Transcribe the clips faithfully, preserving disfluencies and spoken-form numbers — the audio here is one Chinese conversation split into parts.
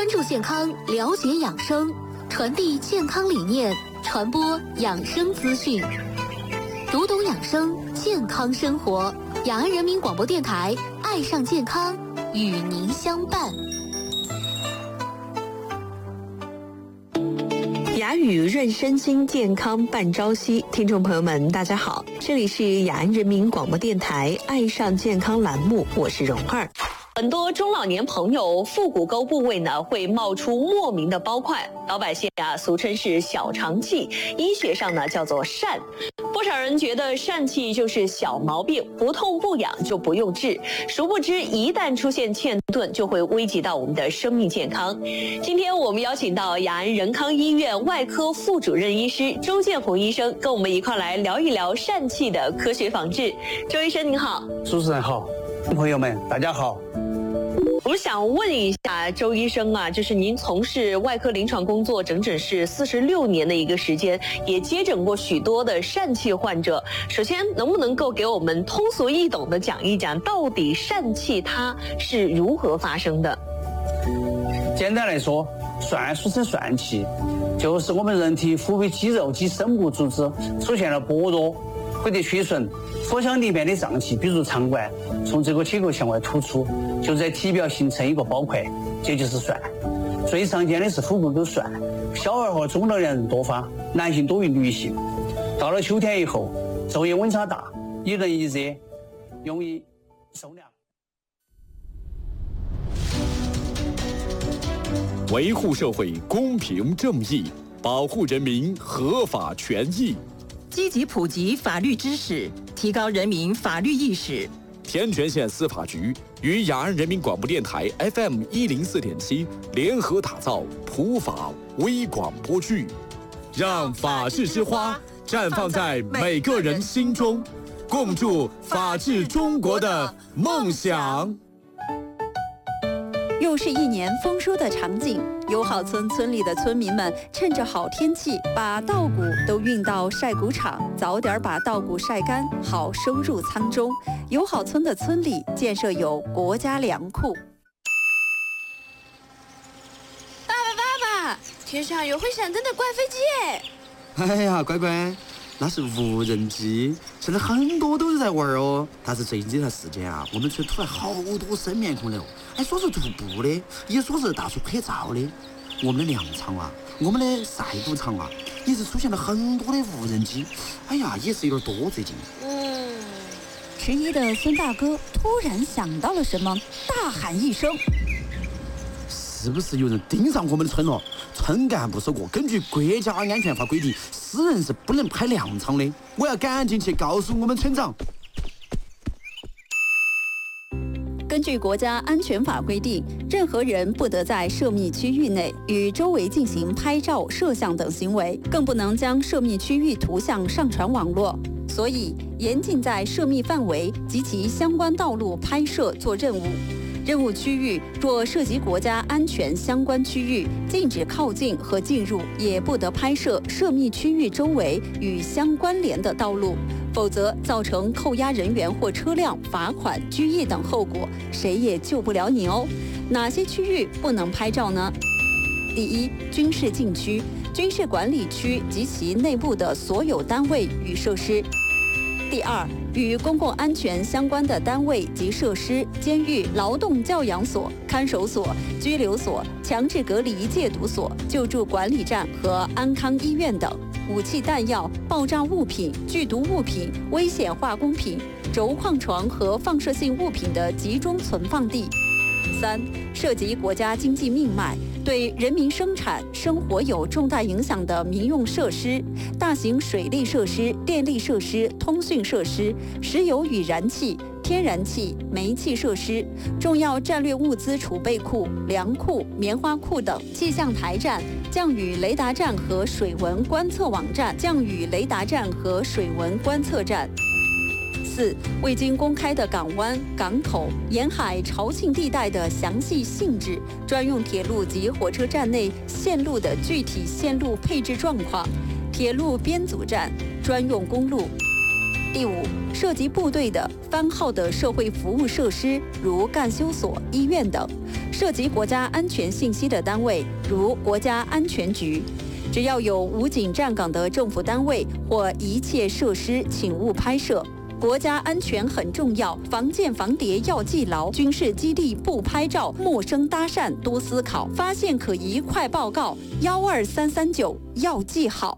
关注健康，了解养生，传递健康理念，传播养生资讯，读懂养生，健康生活。雅安人民广播电台，爱上健康，与您相伴。 雅语润身心，健康伴朝夕。听众朋友们，大家好，这里是雅安人民广播电台爱上健康栏目，我是蓉儿。很多中老年朋友腹股沟部位呢会冒出莫名的包块，老百姓啊俗称是小肠气，医学上呢叫做疝。不少人觉得疝气就是小毛病，不痛不痒就不用治，殊不知一旦出现欠顿，就会危及到我们的生命健康。今天我们邀请到雅安仁康医院外科副主任医师周建红医生，跟我们一块来聊一聊疝气的科学防治。周医生您好。 主持人好，朋友们大家好。 我们想问一下周医生啊，就是您从事外科临床工作整整是四十六年的一个时间，也接诊过许多的疝气患者。首先，能不能够给我们通俗易懂的讲一讲，到底疝气它是如何发生的？ 简单来说，疝俗称疝气，就是我们人体腹部肌肉及深部组织出现了剥落或者缺损，腹腔里面的脏器，比如肠管，从这个切口向外突出，就在体表形成一个包块，这就是疝。最常见的是腹股沟疝，小孩和中老年人多发，男性多于女性。到了秋天以后，昼夜温差大，一冷一热，容易受凉。 维护社会公平正义，保护人民合法权益， 积极普及法律知识，提高人民法律意识。 天全县司法局与雅安人民广播电台 F M 一零四点七联合打造普法微广播剧，让法治之花绽放在每个人心中，共筑法治中国的梦想。 又是一年丰收的场景，友好村村里的村民们趁着好天气，把稻谷都运到晒谷场，早点把稻谷晒干，好收入仓中。友好村的村里建设有国家粮库。 爸爸爸爸，天上有会闪灯的怪飞机耶！ 哎呀，乖乖，那是无人机，现在很多都是在玩哦。但是最近这段时间啊，我们村突然好多生面孔了，哎，说是徒步的，也说是大树拍照的。我们的粮场啊，我们的晒谷场啊，也是出现了很多的无人机。哎呀，也是有点多最近。 嗯，迟疑的孙大哥突然想到了什么，大喊一声：“ 是不是有人盯上我们的村了？”村干部说过，根据国家安全法规定，私人是不能拍粮场的。我要赶紧去告诉我们村长。 根据国家安全法规定，任何人不得在涉密区域内与周围进行拍照、摄像等行为，更不能将涉密区域图像上传网络。所以，严禁在涉密范围及其相关道路拍摄做任务。任务区域若涉及国家安全相关区域，禁止靠近和进入，也不得拍摄涉密区域周围与相关联的道路，否则造成扣押人员或车辆、罚款、拘役等后果，谁也救不了你哦。哪些区域不能拍照呢？第一，军事禁区、军事管理区及其内部的所有单位与设施。第二，与公共安全相关的单位及设施，监狱、劳动教养所、看守所、拘留所、强制隔离戒毒所、救助管理站和安康医院等。武器弹药、爆炸物品、剧毒物品、危险化工品、轴矿床和放射性物品的集中存放地。三、涉及国家经济命脉，对人民生产生活有重大影响的民用设施、大型水利设施、电力设施、通讯设施、石油与燃气、天然气、煤气设施、重要战略物资储备库、粮库、棉花库等；气象台站、降雨雷达站和水文观测网站、降雨雷达站和水文观测站。四、未经公开的港湾、港口、沿海潮沁地带的详细性质，专用铁路及火车站内线路的具体线路配置状况，铁路编组站、专用公路。 第五，涉及部队的番号的社会服务设施，如干休所、医院等；涉及国家安全信息的单位，如国家安全局。只要有武警站岗的政府单位或一切设施，请勿拍摄。国家安全很重要，防间防谍要记牢。军事基地不拍照，陌生搭讪多思考。发现可疑快报告，幺二三三九要记好。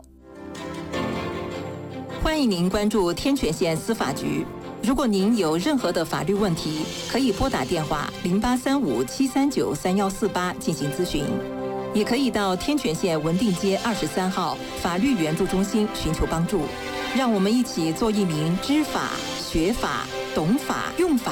欢迎您关注天泉县司法局。如果您有任何的法律问题，可以拨打电话零八三五七三九三幺四八进行咨询，也可以到天泉县文定街二十三号法律援助中心寻求帮助。让我们一起做一名知法、学法、懂法、用法